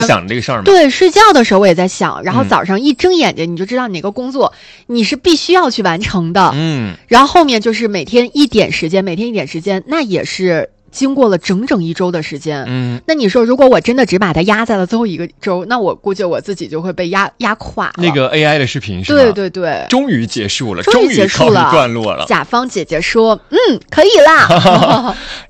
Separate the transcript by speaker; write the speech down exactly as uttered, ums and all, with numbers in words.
Speaker 1: 想这个事儿吗？
Speaker 2: 对，睡觉的时候我也在想，然后早上一睁眼睛你就知道哪个工作你是必须要去完成的。
Speaker 1: 嗯，
Speaker 2: 然后后面就是每天一点时间，每天一点时间，那也是经过了整整一周的时间。
Speaker 1: 嗯，
Speaker 2: 那你说如果我真的只把它压在了最后一个周，那我估计我自己就会被压压垮了。
Speaker 1: 那个 A I 的视频是吗？
Speaker 2: 对对对，
Speaker 1: 终于结束了，
Speaker 2: 终于结束了，
Speaker 1: 告一段落了。
Speaker 2: 甲方姐姐说：“嗯，可以啦。”